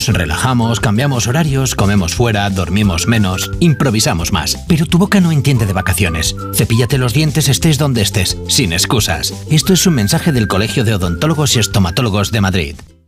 Relajamos, cambiamos horarios, comemos fuera, dormimos menos, improvisamos más. Pero tu boca no entiende de vacaciones. Cepíllate los dientes estés donde estés, sin excusas. Esto es un mensaje del Colegio de Odontólogos y Estomatólogos de Madrid.